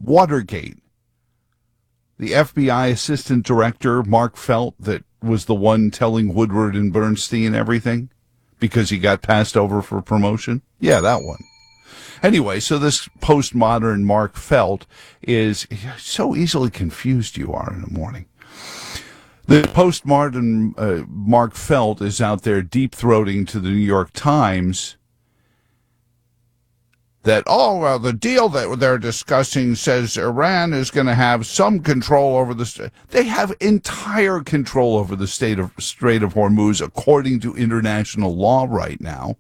Watergate. The FBI assistant director, Mark Felt, that was the one telling Woodward and Bernstein everything because he got passed over for promotion. Yeah, that one. Anyway, so this postmodern Mark Felt is so easily confused you are in the morning. The postmodern Mark Felt is out there deep-throating to the New York Times that, the deal that they're discussing says Iran is going to have some control over the... They have entire control over the Strait of Hormuz, according to international law right now.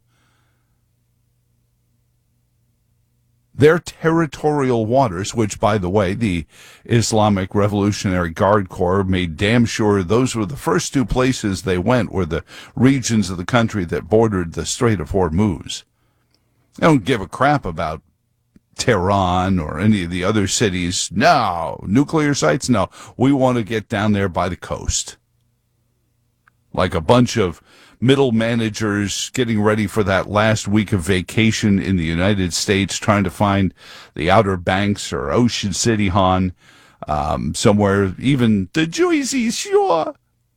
Their territorial waters, which, by the way, the Islamic Revolutionary Guard Corps made damn sure those were the first two places they went, were the regions of the country that bordered the Strait of Hormuz. They don't give a crap about Tehran or any of the other cities. No. Nuclear sites? No. We want to get down there by the coast. Like a bunch of middle managers getting ready for that last week of vacation in the United States, trying to find the Outer Banks or Ocean City, somewhere, even the Jersey Shore.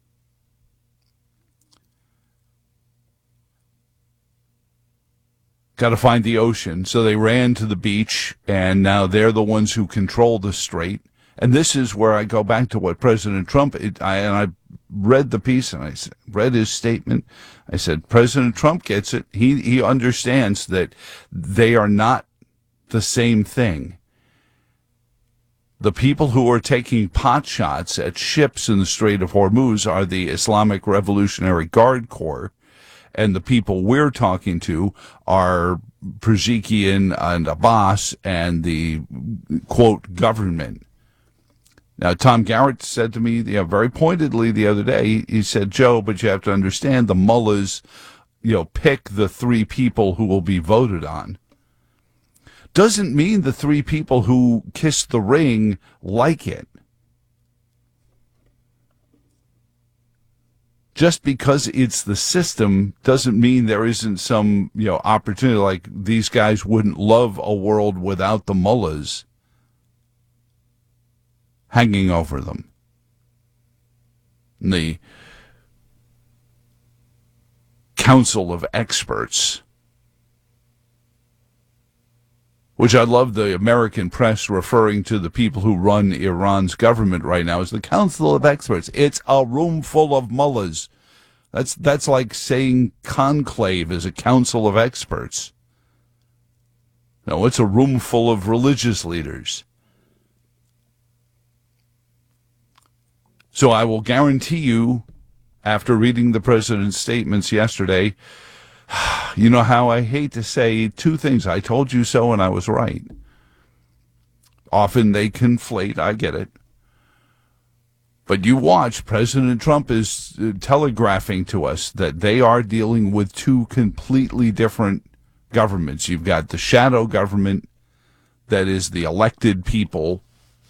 Got to find the ocean. So they ran to the beach, and now they're the ones who control the strait. And this is where I go back to what President Trump, I read the piece and I read his statement. I said, President Trump gets it. He understands that they are not the same thing. The people who are taking pot shots at ships in the Strait of Hormuz are the Islamic Revolutionary Guard Corps, and the people we're talking to are Pezeshkian and Abbas and the, quote, government. Now, Tom Garrett said to me, very pointedly the other day, he said, Joe, but you have to understand the mullahs, pick the three people who will be voted on. Doesn't mean the three people who kiss the ring like it. Just because it's the system doesn't mean there isn't some, opportunity, like these guys wouldn't love a world without the mullahs hanging over them. The Council of Experts, which I love the American press referring to the people who run Iran's government right now as the Council of Experts. It's a room full of mullahs. That's like saying conclave is a council of experts. No, it's a room full of religious leaders. So I will guarantee you, after reading the president's statements yesterday, you know how I hate to say two things. I told you so and I was right. Often they conflate, I get it. But you watch, President Trump is telegraphing to us that they are dealing with two completely different governments. You've got the shadow government that is the elected people,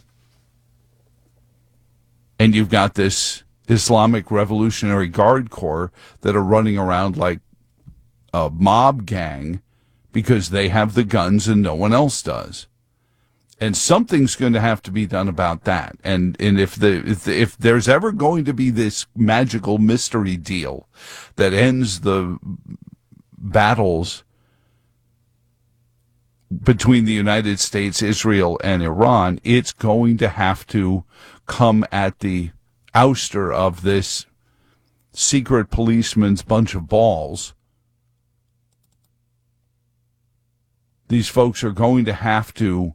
and you've got this Islamic Revolutionary Guard Corps that are running around like a mob gang because they have the guns and no one else does. And something's going to have to be done about that. And if there's ever going to be this magical mystery deal that ends the battles between the United States, Israel, and Iran, it's going to have to come at the ouster of this secret policeman's bunch of balls. These folks are going to have to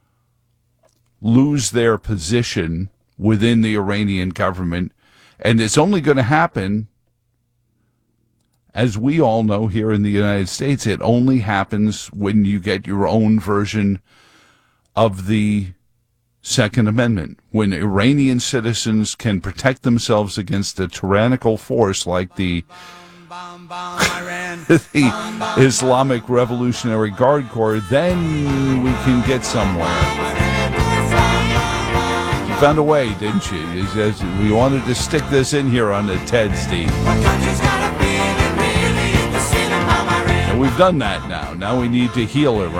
lose their position within the Iranian government, and it's only going to happen, as we all know here in the United States, it only happens when you get your own version of the Second Amendment, when Iranian citizens can protect themselves against a tyrannical force like the Islamic Revolutionary Guard Corps, then we can get somewhere. You found a way, didn't you? We wanted to stick this in here on the Ted Steve. And we've done that now. Now we need to heal Iran.